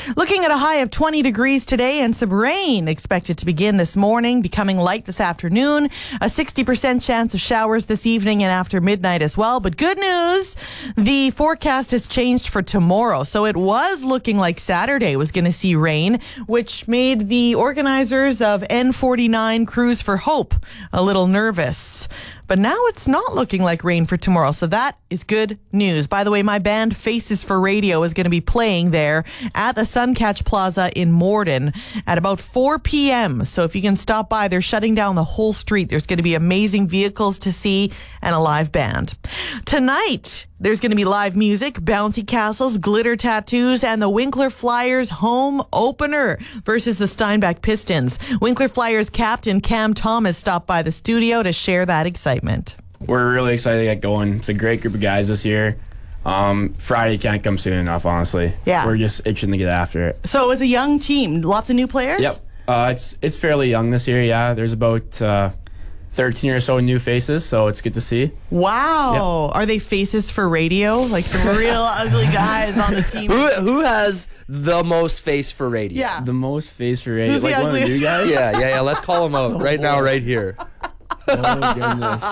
Looking at a high of 20 degrees today and some rain expected to begin this morning, becoming light this afternoon. A 60% chance of showers this evening and after midnight as well. But good news, the forecast has changed for tomorrow. So it was looking like Saturday was going to see rain, which made the organizers of N49 Cruise for Hope a little nervous. But now it's not looking like rain for tomorrow, so that is good news. By the way, my band Faces for Radio is going to be playing there at the Suncatch Plaza in Morden at about 4 p.m. So if you can stop by, they're shutting down the whole street. There's going to be amazing vehicles to see and a live band. Tonight, there's going to be live music, bouncy castles, glitter tattoos, and the Winkler Flyers home opener versus the Steinbach Pistons. Winkler Flyers captain Cam Thomas stopped by the studio to share that excitement. We're really excited to get going. It's a great group of guys this year. Friday can't come soon enough, honestly. Yeah. We're just itching to get after it. So it's a young team. Lots of new players? Yep. It's fairly young this year, yeah. There's about 13 or so new faces, so it's good to see. Wow. Yep. Are they Faces for Radio? Like some real ugly guys on the team? Who has the most face for radio? Yeah. The most face for radio. Who's like the one of you guys? Yeah. Let's call him out right now, right here. Oh, goodness.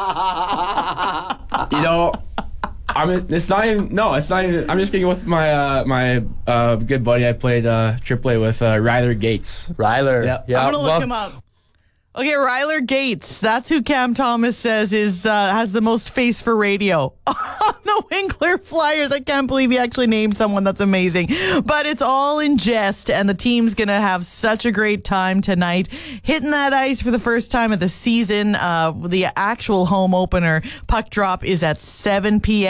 It's not even. I'm just getting with my good buddy I played AAA with, Ryler Gates. Ryler. Yeah. I'm going to look him up. Okay, Ryler Gates. That's who Cam Thomas says has the most face for radio. The Winkler Flyers. I can't believe he actually named someone. That's amazing. But it's all in jest, and the team's going to have such a great time tonight. Hitting that ice for the first time of the season. The actual home opener puck drop is at 7 p.m.